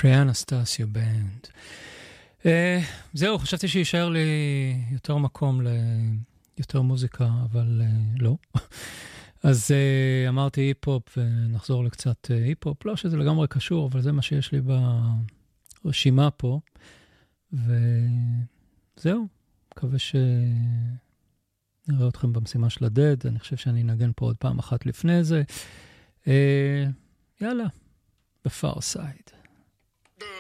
פרי-אנסטסיה בנד. זהו, חשבתי שישאר לי יותר מקום ליותר מוזיקה, אבל לא. אז אמרתי היפ-הופ ונחזור לקצת היפ-הופ. לא שזה לגמרי קשור, אבל זה מה שיש לי ברשימה פה. וזהו, מקווה נראה אתכם במשימה של הדד. אני חושב שאני אנגן פה עוד פעם אחת לפני זה. יאללה, בפאר סייד.